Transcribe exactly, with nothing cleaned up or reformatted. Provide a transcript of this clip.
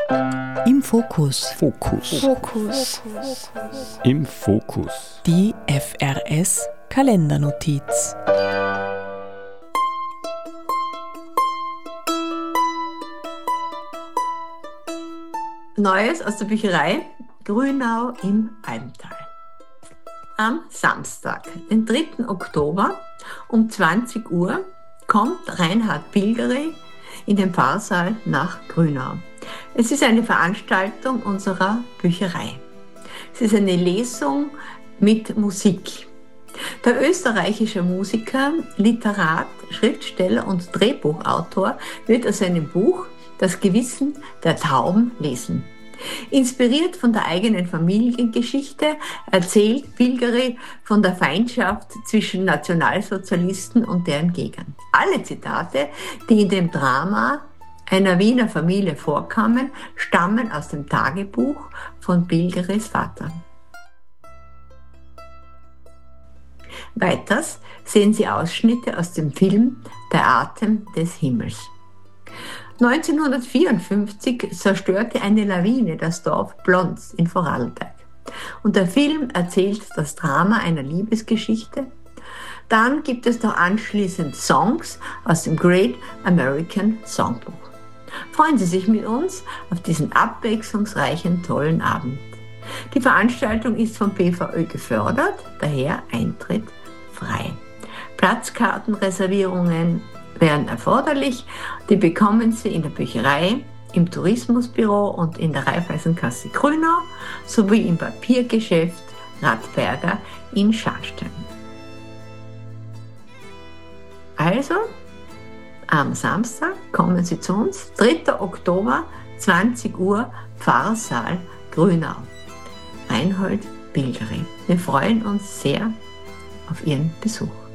Im Fokus. Fokus. Fokus. Im Fokus. Die F R S Kalendernotiz. Neues aus der Bücherei Grünau im Almtal. Am Samstag, den dritten Oktober um zwanzig Uhr, kommt Reinhard Pilgeri in den Pfarrsaal nach Grünau. Es ist eine Veranstaltung unserer Bücherei. Es ist eine Lesung mit Musik. Der österreichische Musiker, Literat, Schriftsteller und Drehbuchautor wird aus seinem Buch Das Gewissen der Tauben lesen. Inspiriert von der eigenen Familiengeschichte erzählt Pilgeri von der Feindschaft zwischen Nationalsozialisten und deren Gegnern. Alle Zitate, die in dem Drama einer Wiener Familie vorkamen, stammen aus dem Tagebuch von Pilgeris Vater. Weiters sehen Sie Ausschnitte aus dem Film Der Atem des Himmels. neunzehnhundertvierundfünfzig zerstörte eine Lawine das Dorf Blons in Vorarlberg. Und der Film erzählt das Drama einer Liebesgeschichte. Dann gibt es noch anschließend Songs aus dem Great American Songbook. Freuen Sie sich mit uns auf diesen abwechslungsreichen, tollen Abend. Die Veranstaltung ist vom P V Ö gefördert, daher Eintritt frei. Platzkartenreservierungen wären erforderlich. Die bekommen Sie in der Bücherei, im Tourismusbüro und in der Raiffeisenkasse Grünau sowie im Papiergeschäft Radberger in Scharstein. Also, am Samstag kommen Sie zu uns, dritter Oktober, zwanzig Uhr, Pfarrsaal Grünau. Reinhard Pilgeri. Wir freuen uns sehr auf Ihren Besuch.